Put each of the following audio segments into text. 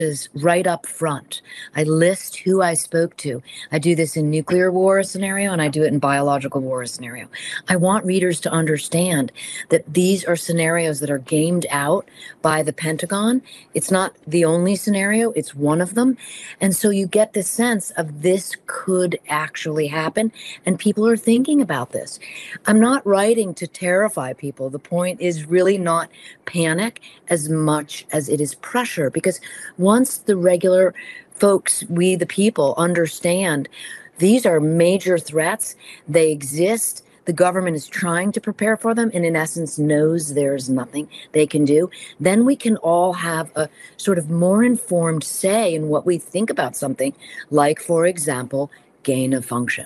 is right up front. I list who I spoke to. I do this in nuclear war scenario and I do it in biological war scenario. I want readers to understand that these are scenarios that are gamed out by the Pentagon. It's not the only scenario, it's one of them. And so you get the sense of this could actually happen, and people are thinking about this. I'm not writing to terrify people. The point is really not panic as much as it is pressure, because once the regular folks, we the people, understand these are major threats, they exist, the government is trying to prepare for them, and in essence knows there's nothing they can do, then we can all have a sort of more informed say in what we think about something, like, for example, gain of function.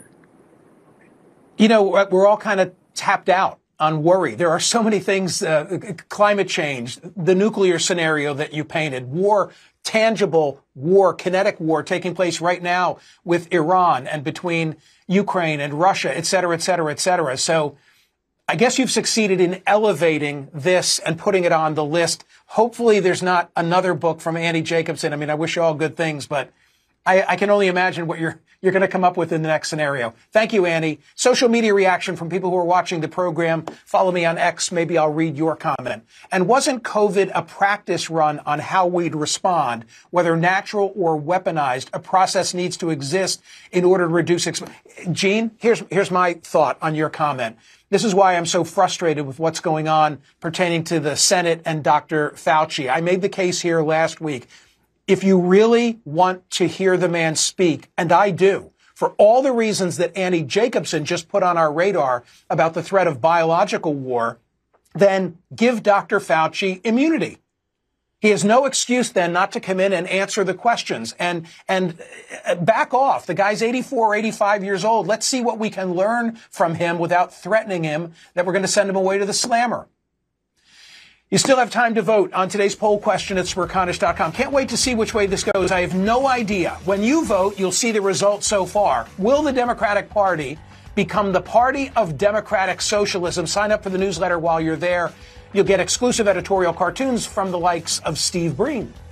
You know, we're all kind of tapped out on worry. There are so many things, climate change, the nuclear scenario that you painted, war, tangible war, kinetic war taking place right now with Iran and between Ukraine and Russia, et cetera, et cetera, et cetera. So I guess you've succeeded in elevating this and putting it on the list. Hopefully there's not another book from Annie Jacobsen. I mean, I wish you all good things, but I can only imagine what you're going to come up with in the next scenario. Thank you, Annie. Social media reaction from people who are watching the program. Follow me on X. Maybe I'll read your comment. And wasn't COVID a practice run on how we'd respond, whether natural or weaponized? A process needs to exist in order to reduce. Gene, here's my thought on your comment. This is why I'm so frustrated with what's going on pertaining to the Senate and Dr. Fauci. I made the case here last week. If you really want to hear the man speak, and I do, for all the reasons that Annie Jacobsen just put on our radar about the threat of biological war, then give Dr. Fauci immunity. He has no excuse then not to come in and answer the questions and back off. The guy's 84, 85 years old. Let's see what we can learn from him without threatening him that we're going to send him away to the slammer. You still have time to vote on today's poll question at smerconish.com. Can't wait to see which way this goes. I have no idea. When you vote, you'll see the results so far. Will the Democratic Party become the party of democratic socialism? Sign up for the newsletter while you're there. You'll get exclusive editorial cartoons from the likes of Steve Breen.